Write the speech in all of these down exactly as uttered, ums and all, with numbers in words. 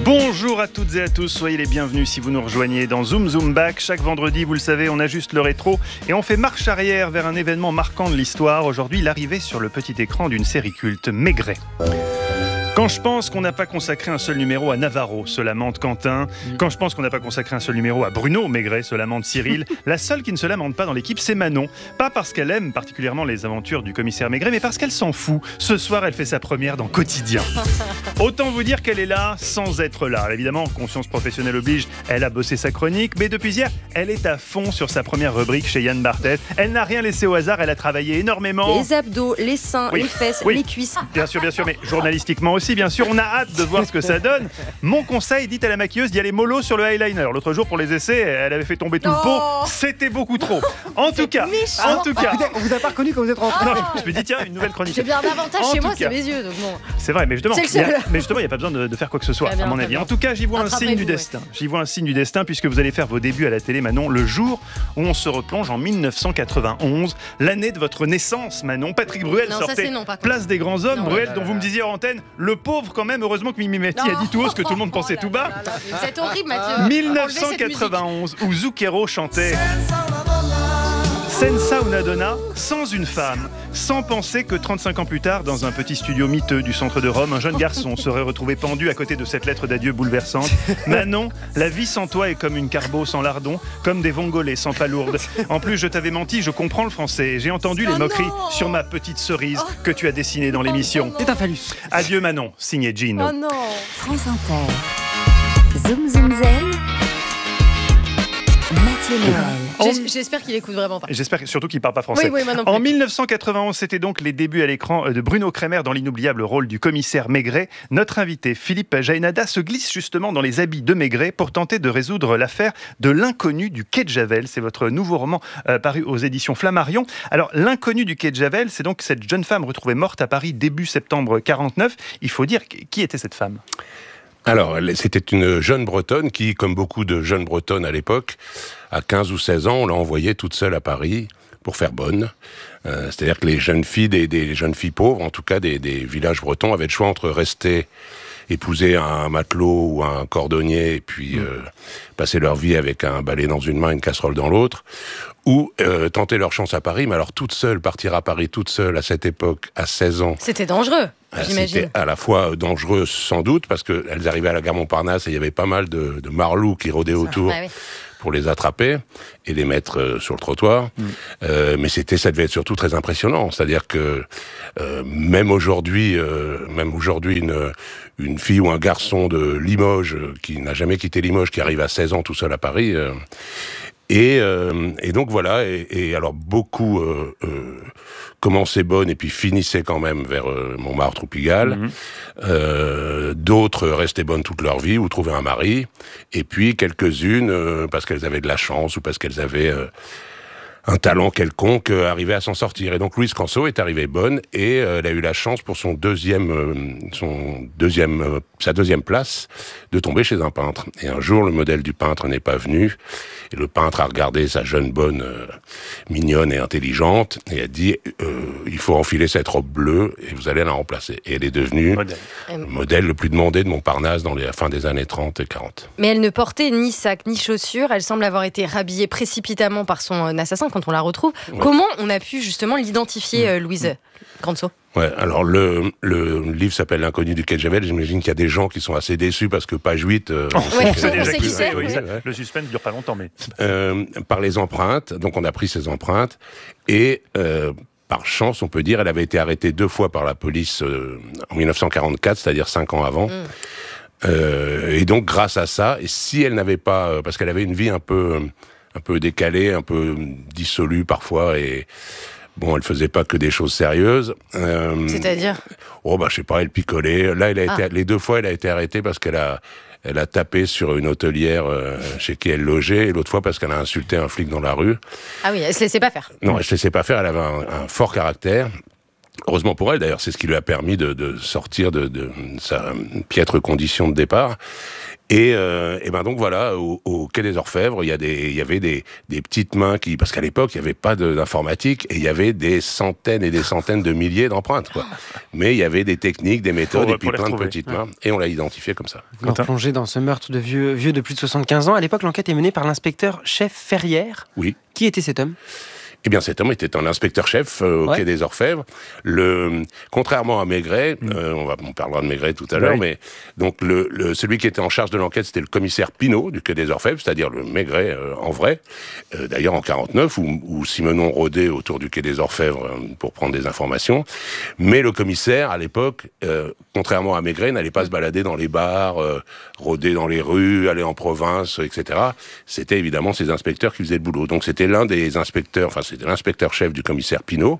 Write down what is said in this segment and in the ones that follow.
Bonjour à toutes et à tous, soyez les bienvenus si vous nous rejoignez dans Zoom Zoom Back. Chaque vendredi, vous le savez, on ajuste le rétro et on fait marche arrière vers un événement marquant de l'histoire. Aujourd'hui, l'arrivée sur le petit écran d'une série culte, Maigret. Quand je pense qu'on n'a pas consacré un seul numéro à Navarro, se lamente Quentin. Quand je pense qu'on n'a pas consacré un seul numéro à Bruno Maigret, se lamente Cyril. La seule qui ne se lamente pas dans l'équipe, c'est Manon. Pas parce qu'elle aime particulièrement les aventures du commissaire Maigret, mais parce qu'elle s'en fout. Ce soir, elle fait sa première dans Quotidien. Autant vous dire qu'elle est là sans être là. Évidemment, conscience professionnelle oblige, elle a bossé sa chronique, mais depuis hier, elle est à fond sur sa première rubrique chez Yann Barthès. Elle n'a rien laissé au hasard, elle a travaillé énormément. Les abdos, les seins, oui, les fesses, oui, les cuisses. Bien sûr, bien sûr, mais journalistiquement aussi. Bien sûr, on a hâte de voir ce que ça donne. Mon conseil, dit à la maquilleuse d'y aller mollo sur le eyeliner. L'autre jour, pour les essais, elle avait fait tomber tout oh. le pot. C'était beaucoup trop. En tout cas, en tout cas, écoutez, on vous a pas reconnu quand vous êtes rentré. Non, je me dis tiens, une nouvelle chronique. J'ai bien un avantage chez moi, c'est mes yeux. Donc bon. C'est vrai, mais justement, il y a, mais justement, il n'y a pas besoin de, de faire quoi que ce soit, à mon avis. En tout cas, j'y vois un signe du destin. J'y vois un signe du destin puisque vous allez faire vos débuts à la télé, Manon, le jour où on se replonge en dix-neuf cent quatre-vingt-onze, l'année de votre naissance, Manon. Patrick Bruel non, sortait ça, non, Place des grands hommes. Non, Bruel, là, dont là, vous me disiez en antenne, le pauvre quand même. Heureusement que Mimi Mati a dit tout haut ce que tout le monde pensait tout bas. C'est horrible, Mathieu. dix-neuf cent quatre-vingt-onze, où Zucchero chantait Senza una donna, sans une femme, sans penser que trente-cinq ans plus tard, dans un petit studio miteux du centre de Rome, un jeune garçon serait retrouvé pendu à côté de cette lettre d'adieu bouleversante. Manon, la vie sans toi est comme une carbo sans lardon, comme des vongolais sans palourde. En plus, je t'avais menti, je comprends le français. J'ai entendu les moqueries sur ma petite cerise que tu as dessinée dans l'émission. C'est un phallus. Adieu Manon, signé Gino. Oh non. France Inter. Zoom Zoom Zen. Mathieu Noël. J'espère qu'il écoute vraiment pas. J'espère surtout qu'il ne parle pas français. Oui, oui, en dix-neuf cent quatre-vingt-onze, c'était donc les débuts à l'écran de Bruno Kremer dans l'inoubliable rôle du commissaire Maigret. Notre invité, Philippe Jaénada, se glisse justement dans les habits de Maigret pour tenter de résoudre l'affaire de l'inconnu du quai de Javel. C'est votre nouveau roman euh, paru aux éditions Flammarion. Alors, l'inconnu du quai de Javel, c'est donc cette jeune femme retrouvée morte à Paris début septembre quarante-neuf. Il faut dire, qui était cette femme ? Alors, c'était une jeune Bretonne qui, comme beaucoup de jeunes Bretonnes à l'époque, à quinze ou seize ans, on l'a envoyée toute seule à Paris pour faire bonne. Euh, c'est-à-dire que les jeunes filles, des, des jeunes filles pauvres, en tout cas des, des villages bretons, avaient le choix entre rester épouser un matelot ou un cordonnier et puis euh, passer leur vie avec un balai dans une main et une casserole dans l'autre, ou euh, tenter leur chance à Paris, mais alors toute seule, partir à Paris toute seule à cette époque, à seize ans. C'était dangereux, j'imagine. C'était à la fois dangereux sans doute, parce qu'elles arrivaient à la gare Montparnasse et il y avait pas mal de, de marlous qui rôdaient autour. Ah, oui. Pour les attraper et les mettre euh, sur le trottoir. Mmh. Euh, mais c'était, ça devait être surtout très impressionnant. C'est-à-dire que euh, même aujourd'hui, euh, même aujourd'hui, une, une fille ou un garçon de Limoges euh, qui n'a jamais quitté Limoges, qui arrive à seize ans tout seul à Paris. Euh, et, euh, et donc voilà. Et, et alors beaucoup euh, euh, commençaient bonnes et puis finissaient quand même vers euh, Montmartre ou Pigalle. Mmh. Euh, d'autres restaient bonnes toute leur vie ou trouvaient un mari. Et puis quelques-unes, euh, parce qu'elles avaient de la chance ou parce qu'elles avaient euh, un talent quelconque, euh, arrivaient à s'en sortir. Et donc Louise Canso est arrivée bonne et euh, elle a eu la chance pour son deuxième, euh, son deuxième, euh, sa deuxième place de tomber chez un peintre. Et un jour, le modèle du peintre n'est pas venu. Et le peintre a regardé sa jeune bonne, euh, mignonne et intelligente, et a dit euh, il faut enfiler cette robe bleue et vous allez la remplacer. Et elle est devenue modèle. le modèle le plus demandé de Montparnasse dans les fin des années trente et quarante. Mais elle ne portait ni sac ni chaussures. Elle semble avoir été rhabillée précipitamment par son assassin quand on la retrouve. Ouais. Comment on a pu justement l'identifier, euh, Louise Canso ? Ouais, alors le, le livre s'appelle L'inconnu du quai de Javel. J'imagine qu'il y a des gens qui sont assez déçus parce que page huit... Euh, oh, on, ouais, sait, on sait qui c'est. Oui, oui, le suspense ne dure pas longtemps, mais... Euh, par les empreintes, donc on a pris ces empreintes, et euh, par chance, on peut dire, elle avait été arrêtée deux fois par la police euh, en dix-neuf cent quarante-quatre, c'est-à-dire cinq ans avant. Mm. Euh, et donc, grâce à ça, et si elle n'avait pas... Parce qu'elle avait une vie un peu, un peu décalée, un peu dissolue parfois, et... Bon, elle faisait pas que des choses sérieuses. Euh, C'est-à-dire ? Oh, bah, je sais pas, elle picolait. Là, elle a été, ah. les deux fois, elle a été arrêtée parce qu'elle a, elle a tapé sur une hôtelière euh, chez qui elle logeait, et l'autre fois parce qu'elle a insulté un flic dans la rue. Ah oui, elle se laissait pas faire. Non, elle se laissait pas faire, elle avait un, un fort caractère. Heureusement pour elle, d'ailleurs, c'est ce qui lui a permis de, de sortir de, de sa piètre condition de départ. Et, euh, et ben donc voilà, au, au Quai des Orfèvres, il y, a des, il y avait des, des petites mains qui... Parce qu'à l'époque, il n'y avait pas de, d'informatique, et il y avait des centaines et des centaines de milliers d'empreintes, quoi. Mais il y avait des techniques, des méthodes, pour, et puis plein de petites mains, et on l'a identifié comme ça. Vous plongez dans ce meurtre de vieux, vieux de plus de soixante-quinze ans. À l'époque, l'enquête est menée par l'inspecteur chef Ferrière. Oui. Qui était cet homme ? Eh bien, cet homme était un inspecteur-chef euh, au ouais. Quai des Orfèvres. Le, contrairement à Maigret, mmh. euh, on, va, on parlera de Maigret tout à l'heure, oui. mais donc le, le, celui qui était en charge de l'enquête, c'était le commissaire Pinault du Quai des Orfèvres, c'est-à-dire le Maigret euh, en vrai. Euh, d'ailleurs, en quarante-neuf, où, où Simenon rôdait autour du Quai des Orfèvres euh, pour prendre des informations. Mais le commissaire, à l'époque, euh, contrairement à Maigret, n'allait pas se balader dans les bars, euh, rôder dans les rues, aller en province, et cetera. C'était évidemment ces inspecteurs qui faisaient le boulot. Donc c'était l'un des inspecteurs, enfin c'était l'inspecteur-chef du commissaire Pinault.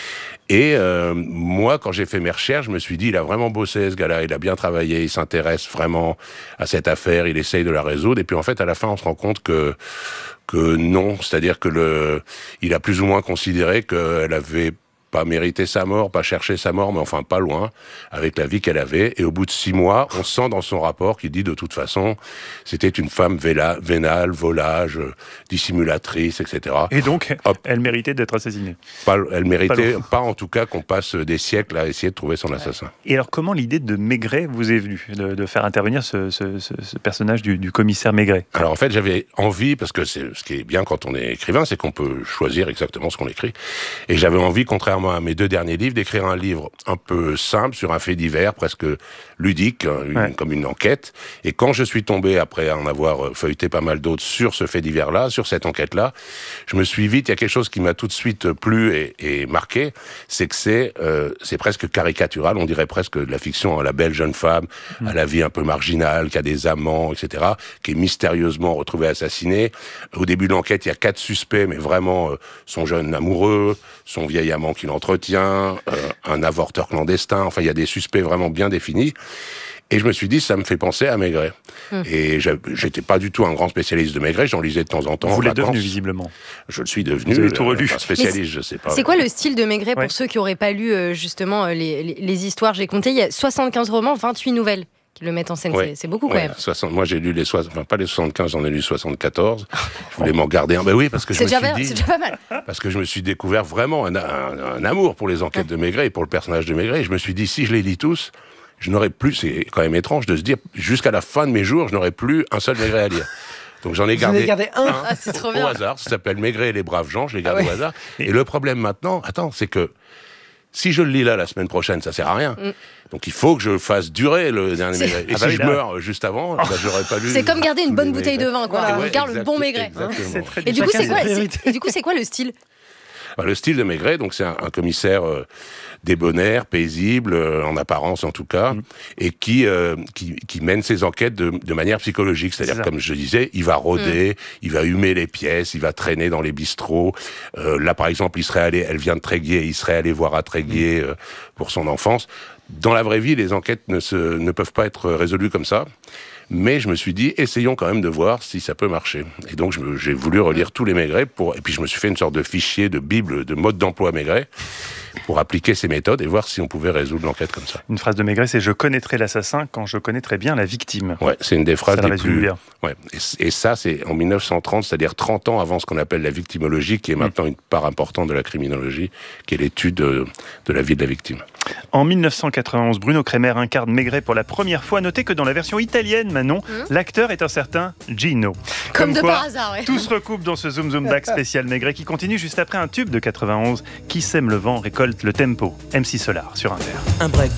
Et euh, moi, quand j'ai fait mes recherches, je me suis dit, il a vraiment bossé, ce gars-là, il a bien travaillé, il s'intéresse vraiment à cette affaire, il essaye de la résoudre. Et puis en fait, à la fin, on se rend compte que que non, c'est-à-dire que le, il a plus ou moins considéré qu'elle avait pas mérité sa mort, pas cherché sa mort, mais enfin pas loin, avec la vie qu'elle avait. Et au bout de six mois, on sent dans son rapport qu'il dit de toute façon, c'était une femme véla, vénale, volage, dissimulatrice, et cetera. Et donc, Hop. elle méritait d'être assassinée. Pas, elle méritait, pas, pas en tout cas qu'on passe des siècles à essayer de trouver son assassin. Et alors, comment l'idée de Maigret vous est venue, de, de faire intervenir ce, ce, ce, ce personnage du, du commissaire Maigret ? Alors en fait, j'avais envie, parce que c'est, ce qui est bien quand on est écrivain, c'est qu'on peut choisir exactement ce qu'on écrit. Et j'avais envie, contrairement à mes deux derniers livres, d'écrire un livre un peu simple sur un fait divers, presque ludique, une, ouais. comme une enquête. Et quand je suis tombé, après en avoir feuilleté pas mal d'autres, sur ce fait divers-là, sur cette enquête-là, je me suis vite, il y a quelque chose qui m'a tout de suite plu et, et marqué, c'est que c'est, euh, c'est presque caricatural, on dirait presque de la fiction, hein, la belle jeune femme, mmh. à la vie un peu marginale, qui a des amants, et cetera, qui est mystérieusement retrouvée assassinée. Au début de l'enquête, il y a quatre suspects, mais vraiment euh, son jeune amoureux, son vieil amant qui l'entretient, euh, un avorteur clandestin, enfin il y a des suspects vraiment bien définis. Et je me suis dit, ça me fait penser à Maigret. Hum. Et j'étais pas du tout un grand spécialiste de Maigret, j'en lisais de temps en temps. Vous l'êtes devenu, visiblement. Je le suis devenu. Vous avez tout relu. Enfin, spécialiste, je sais pas. C'est quoi le style de Maigret pour ouais. ceux qui n'auraient pas lu euh, justement les, les, les histoires ? J'ai compté, il y a soixante-quinze romans, vingt-huit nouvelles qui le mettent en scène. Ouais. C'est beaucoup quand ouais. même. soixante Moi j'ai lu les soixante, enfin pas les soixante-quinze, j'en ai lu soixante-quatorze. Je voulais m'en garder un. Ben oui, parce que je me suis dit. C'est déjà pas mal. Parce que je me suis découvert vraiment un, un, un amour pour les enquêtes ouais. de Maigret et pour le personnage de Maigret. Et je me suis dit, si je les lis tous, je n'aurais plus, c'est quand même étrange de se dire, jusqu'à la fin de mes jours, je n'aurais plus un seul Maigret à lire. Donc j'en ai Vous gardé, gardé un, un ah, c'est trop au bien. hasard, ça s'appelle Maigret et les braves gens, je l'ai gardé ah ouais. au hasard. Et le problème maintenant, attends, c'est que si je le lis là la semaine prochaine, ça sert à rien. Mm. Donc il faut que je fasse durer le dernier c'est... Maigret. Et ah si bah, je là. meurs juste avant, bah, j'aurais pas lu. C'est comme garder une bonne bouteille Maigret. de vin, quoi. Voilà, on ouais, garde exact, le bon Maigret. Exactement. Et du coup, c'est quoi, c'est... Et du coup, c'est quoi le style ? Bah, le style de Maigret, donc c'est un, un commissaire euh, débonnaire, paisible, euh, en apparence en tout cas, mmh. et qui, euh, qui qui mène ses enquêtes de, de manière psychologique. C'est-à-dire, c'est comme je disais, il va rôder, mmh. il va humer les pièces, il va traîner dans les bistrots. Euh, là, par exemple, il serait allé, elle vient de Tréguier, il serait allé voir à Tréguier mmh. euh, pour son enfance. Dans la vraie vie, les enquêtes ne se ne peuvent pas être résolues comme ça. Mais je me suis dit, essayons quand même de voir si ça peut marcher. Et donc, je me, j'ai voulu relire tous les Maigret pour, et puis je me suis fait une sorte de fichier, de bible, de mode d'emploi Maigret pour appliquer ces méthodes et voir si on pouvait résoudre l'enquête comme ça. Une phrase de Maigret, c'est « Je connaîtrai l'assassin quand je connaîtrai bien la victime ». Ouais, c'est une des phrases ça les plus... bien. Ouais. Et, et ça, c'est en mille neuf cent trente, c'est-à-dire trente ans avant ce qu'on appelle la victimologie, qui est maintenant mmh. une part importante de la criminologie, qui est l'étude de, de la vie de la victime. En mille neuf cent quatre-vingt-onze, Bruno Kremer incarne Maigret pour la première fois. Notez que dans la version italienne, Manon, mmh. l'acteur est un certain Gino. Comme, Comme de quoi, par hasard, ouais. Tout se recoupe dans ce Zoom Zoom Back spécial Maigret qui continue juste après un tube de quatre-vingt-onze. Qui sème le vent récolte le tempo. M C Solar sur Inter. Un break de